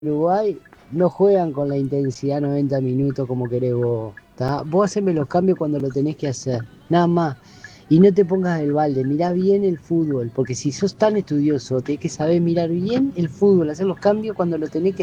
Uruguay no juegan con la intensidad 90 minutos como querés vos. ¿Tá? Vos haceme los cambios cuando lo tenés que hacer, nada más. Y no te pongas el balde, mirá bien el fútbol, porque si sos tan estudioso, tenés que saber mirar bien el fútbol, hacer los cambios cuando lo tenés que